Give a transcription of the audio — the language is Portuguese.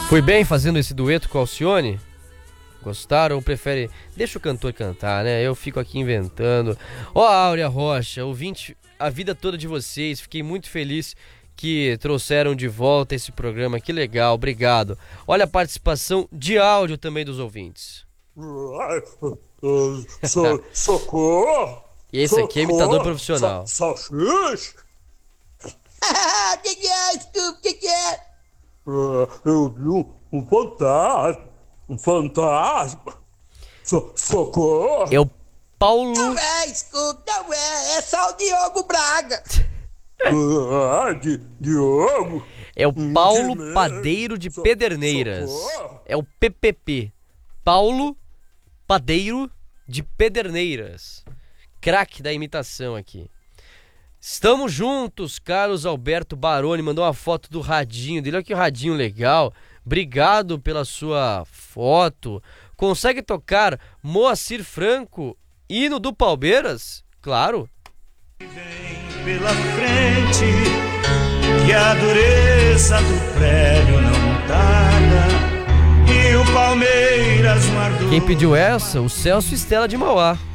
Fui bem fazendo esse dueto com a Alcione? Gostaram ou preferem? Deixa o cantor cantar, né? Eu fico aqui inventando. Ó, Áurea Rocha, ouvinte a vida toda de vocês. Fiquei muito feliz que trouxeram de volta esse programa. Que legal, obrigado. Olha a participação de áudio também dos ouvintes. Socorro! E esse aqui é imitador profissional. Salsicha! Que é, Scooby? Que é? Eu vi um fantasma! Um fantasma! Socorro! É o Paulo... Não é, Scooby, não é. É só o Diogo Braga. Diogo! É o Paulo Padeiro de Pederneiras. É o PPP. Paulo Padeiro de Pederneiras. Craque da imitação aqui. Estamos juntos, Carlos Alberto Baroni mandou uma foto do radinho dele. Olha que radinho legal. Obrigado pela sua foto. Consegue tocar Moacir Franco, hino do Palmeiras? Claro. Vem pela frente, que a dureza do prédio não tarda, e o Palmeiras guardou. Quem pediu essa? O Celso Estela de Mauá.